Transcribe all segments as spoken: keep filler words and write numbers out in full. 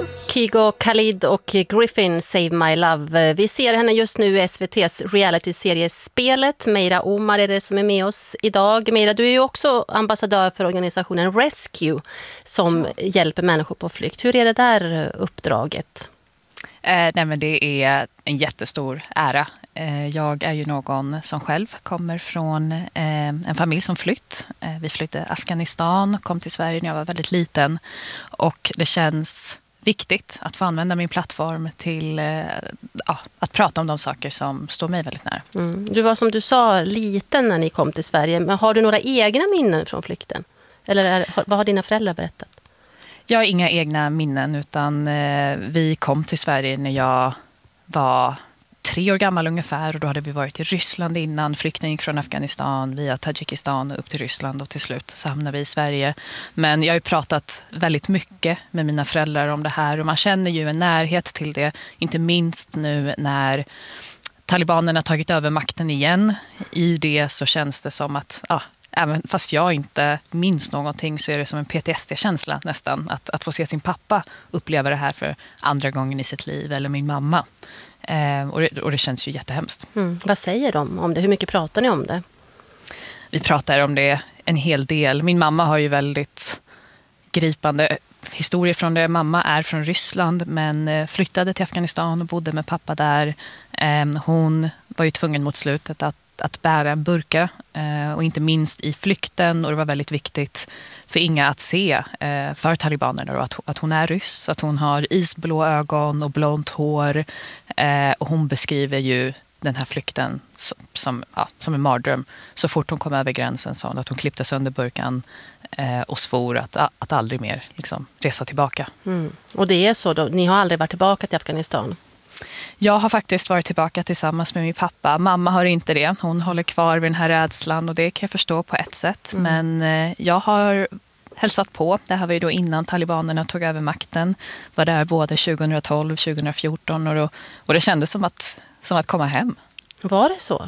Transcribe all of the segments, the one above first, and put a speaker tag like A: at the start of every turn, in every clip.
A: Kygo, Khalid och Griffin, Save My Love. Vi ser henne just nu i S V T:s reality-serie Spelet. Meira Omar är det som är med oss idag. Meira, du är ju också ambassadör för organisationen Rescue som Så. hjälper människor på flykt. Hur är det där uppdraget?
B: Eh, nej men det är en jättestor ära. Eh, jag är ju någon som själv kommer från eh, en familj som flytt. Eh, vi flyttade Afghanistan, kom till Sverige när jag var väldigt liten. Och det känns viktigt att få använda min plattform till eh, ja, att prata om de saker som står mig väldigt nära.
A: Mm. Du var som du sa liten när ni kom till Sverige. Men har du några egna minnen från flykten? Eller är, vad har dina föräldrar berättat?
B: Jag har inga egna minnen utan eh, vi kom till Sverige när jag var tre år gammal ungefär och då hade vi varit i Ryssland innan. Flykten gick från Afghanistan via Tadzjikistan upp till Ryssland och till slut så hamnade vi i Sverige. Men jag har ju pratat väldigt mycket med mina föräldrar om det här och man känner ju en närhet till det. Inte minst nu när talibanerna tagit över makten igen. I det så känns det som att ja, även fast jag inte minns någonting så är det som en P T S D-känsla nästan. Att, att få se sin pappa uppleva det här för andra gången i sitt liv eller min mamma. Eh, och, det, och det känns ju jättehemskt.
A: Mm. Vad säger de om det? Hur mycket pratar ni om det?
B: Vi pratar om det en hel del. Min mamma har ju väldigt gripande historier från det. Mamma är från Ryssland men flyttade till Afghanistan och bodde med pappa där. Eh, hon var ju tvungen mot slutet att att bära en burka eh, och inte minst i flykten och det var väldigt viktigt för Inga att se eh, för talibanerna då, att, att hon är ryss, att hon har isblå ögon och blont hår eh, och hon beskriver ju den här flykten som, som, ja, som en mardröm. Så fort hon kom över gränsen sa hon att hon klippte sönder burkan eh, och svor att, att aldrig mer liksom, resa tillbaka.
A: Mm. Och det är så då, ni har aldrig varit tillbaka till Afghanistan?
B: Jag har faktiskt varit tillbaka tillsammans med min pappa. Mamma har inte det. Hon håller kvar vid den här rädslan och det kan jag förstå på ett sätt. Mm. Men eh, jag har hälsat på. Det här var ju då innan talibanerna tog över makten. Var där både tjugohundratolv tjugohundrafjorton och, då, och det kändes som att, som att komma hem.
A: Var det så?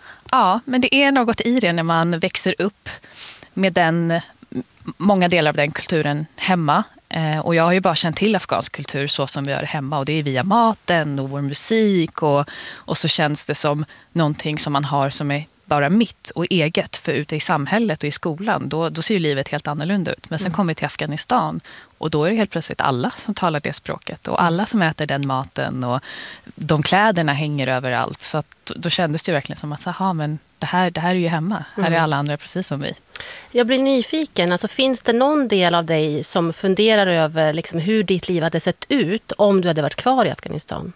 B: Ja, men det är något i det när man växer upp med den, många delar av den kulturen hemma. Eh, och jag har ju bara känt till afghansk kultur så som vi gör hemma och det är via maten och vår musik och, och så känns det som någonting som man har som är bara mitt och eget för ute i samhället och i skolan. Då, då ser ju livet helt annorlunda ut. Men sen mm. kommer vi till Afghanistan och då är det helt plötsligt alla som talar det språket och alla som äter den maten och de kläderna hänger överallt. Så att, då kändes det ju verkligen som att aha, men det, här, det här är ju hemma. Mm. Här är alla andra precis som vi.
A: Jag blir nyfiken. Alltså, finns det någon del av dig som funderar över liksom, hur ditt liv hade sett ut om du hade varit kvar i Afghanistan?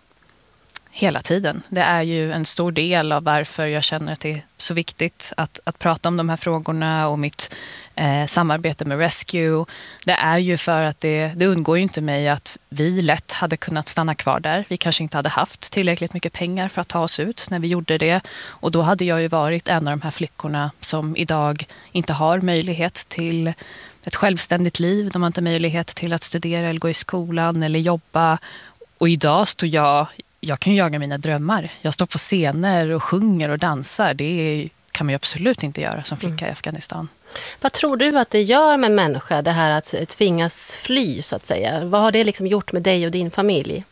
B: Hela tiden. Det är ju en stor del av varför jag känner att det är så viktigt att, att prata om de här frågorna och mitt eh, samarbete med Rescue. Det är ju för att det, det undgår ju inte mig att vi lätt hade kunnat stanna kvar där. Vi kanske inte hade haft tillräckligt mycket pengar för att ta oss ut när vi gjorde det. Och då hade jag ju varit en av de här flickorna som idag inte har möjlighet till ett självständigt liv. De har inte möjlighet till att studera eller gå i skolan eller jobba. Och idag står jag... Jag kan ju jaga mina drömmar. Jag står på scener och sjunger och dansar. Det är, kan man ju absolut inte göra som flicka mm. i Afghanistan.
A: Vad tror du att det gör med människor, det här att tvingas fly så att säga? Vad har det liksom gjort med dig och din familj?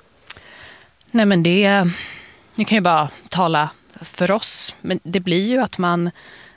B: Nej men det... Jag kan ju bara tala för oss. Men det blir ju att man...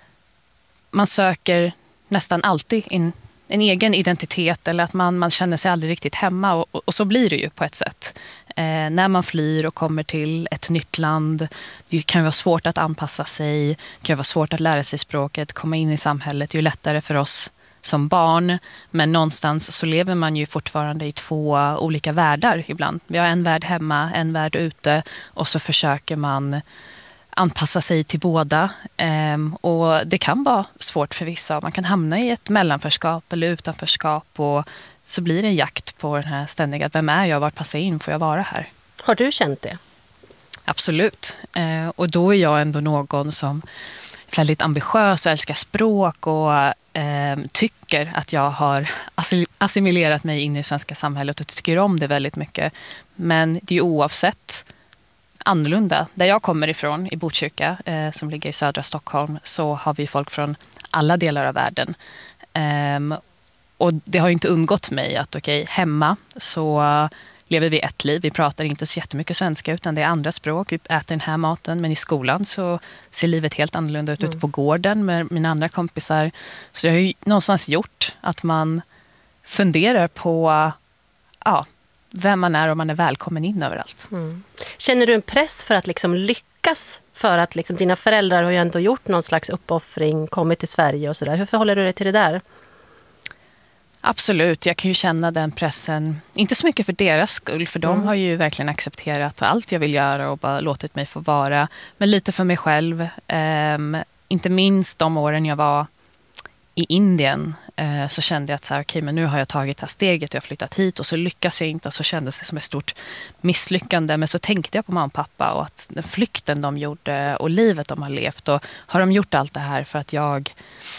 B: Man söker nästan alltid in... en egen identitet eller att man, man känner sig aldrig riktigt hemma och, och, och så blir det ju på ett sätt. Eh, när man flyr och kommer till ett nytt land, det kan vara svårt att anpassa sig, det kan vara svårt att lära sig språket, komma in i samhället, det är ju lättare för oss som barn, men någonstans så lever man ju fortfarande i två olika världar ibland. Vi har en värld hemma, en värld ute och så försöker man anpassa sig till båda ehm, och det kan vara svårt för vissa. Man kan hamna i ett mellanförskap eller utanförskap och så blir det en jakt på den här ständiga, vem är jag, vart passar jag in, får jag vara här?
A: Har du känt det?
B: Absolut. Ehm, och då är jag ändå någon som är väldigt ambitiös och älskar språk och ehm, tycker att jag har assimilerat mig in i det svenska samhället och tycker om det väldigt mycket. Men det är ju oavsett annorlunda. Där jag kommer ifrån, i Botkyrka, eh, som ligger i södra Stockholm, så har vi folk från alla delar av världen. Um, och det har ju inte undgått mig att okej, okay, hemma så lever vi ett liv. Vi pratar inte så jättemycket svenska utan det är andra språk. Vi äter den här maten, men i skolan så ser livet helt annorlunda ut mm. ute på gården med mina andra kompisar. Så det har ju någonstans gjort att man funderar på ja, vem man är och man är välkommen in överallt.
A: Mm. Känner du en press för att liksom lyckas? För att liksom, dina föräldrar har ju ändå gjort någon slags uppoffring, kommit till Sverige och sådär. Hur förhåller du dig till det där?
B: Absolut, jag kan ju känna den pressen, inte så mycket för deras skull, för de mm. har ju verkligen accepterat allt jag vill göra och bara låtit mig få vara, men lite för mig själv. Um, inte minst de åren jag var i Indien uh, så kände jag att så här, okay, men nu har jag tagit det här steget och jag har flyttat hit och så lyckas jag inte och så kändes det som ett stort misslyckande. Men så tänkte jag på mamma och pappa och att den flykten de gjorde och livet de har levt, och har de gjort allt det här för att jag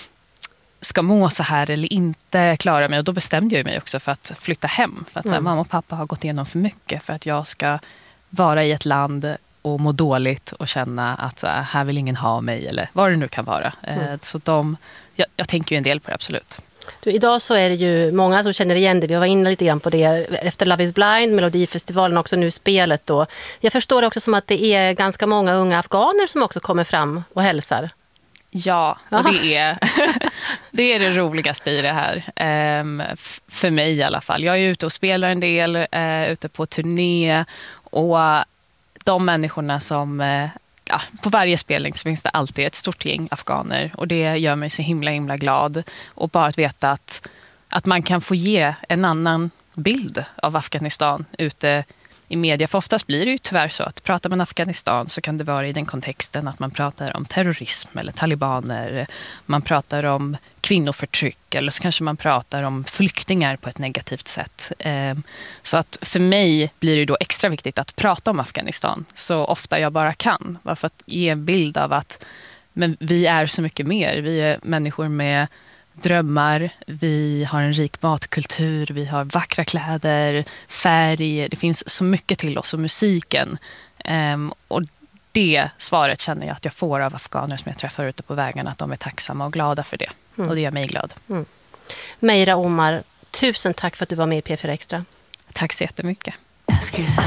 B: ska må så här eller inte klara mig, och då bestämde jag mig också för att flytta hem, för att mm. så här, mamma och pappa har gått igenom för mycket för att jag ska vara i ett land och må dåligt och känna att så här, här vill ingen ha mig eller vad det nu kan vara. Mm. Så de, jag, jag tänker ju en del på det, absolut.
A: Du, idag så är det ju många som känner igen det. Vi var inne lite grann på det efter Love is blind, Melodifestivalen, också nu spelet då. Jag förstår det också som att det är ganska många unga afghaner som också kommer fram och hälsar.
B: Ja, och det är, det är det roligaste i det här. Um, f- för mig i alla fall. Jag är ute och spelar en del, uh, ute på turné. Och de människorna som... Uh, ja, på varje spelning så finns det alltid ett stort gäng afghaner. Och det gör mig så himla, himla glad. Och bara att veta att, att man kan få ge en annan bild av Afghanistan ute i media. För oftast blir det ju tyvärr så att pratar man Afghanistan så kan det vara i den kontexten att man pratar om terrorism eller talibaner, man pratar om kvinnoförtryck eller så kanske man pratar om flyktingar på ett negativt sätt. Så att för mig blir det då extra viktigt att prata om Afghanistan så ofta jag bara kan. Bara för att ge en bild av att men vi är så mycket mer. Vi är människor med drömmar, vi har en rik matkultur, vi har vackra kläder, färg, det finns så mycket till oss och musiken. Um, och det svaret känner jag att jag får av afghaner som jag träffar ute på vägarna, att de är tacksamma och glada för det. Mm. Och det gör mig glad.
A: Mm. Meira Omar, tusen tack för att du var med i P fyra Extra.
B: Tack så jättemycket.